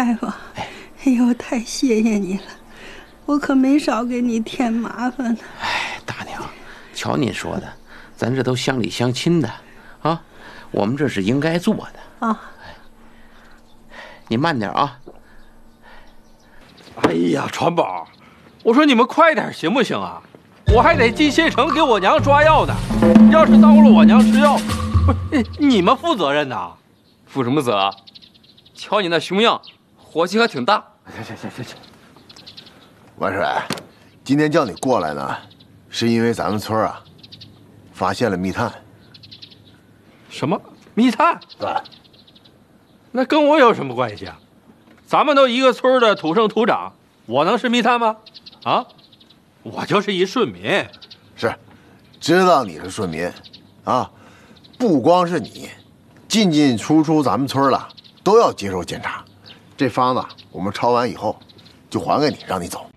大夫，哎呦，太谢谢你了，我可没少给你添麻烦呢。 哎，大娘，瞧您说的，咱这都乡里乡亲的啊，我们这是应该做的啊。 你慢点啊。 哎呀，传宝，我说你们快点行不行啊？我还得进县城给我娘抓药呢，要是耽误了我娘吃药，不是你们负责任呐？ 负什么责啊？瞧你那熊样，火气还挺大。 行， 万水，今天叫你过来呢，是因为咱们村啊发现了密探。 什么密探？ 对， 那跟我有什么关系啊？咱们都一个村的土生土长，我能是密探吗？啊，我就是一顺民。 是，知道你是顺民，啊，不光是你，进进出出咱们村了都要接受检查。这方子我们抄完以后就还给你，让你走。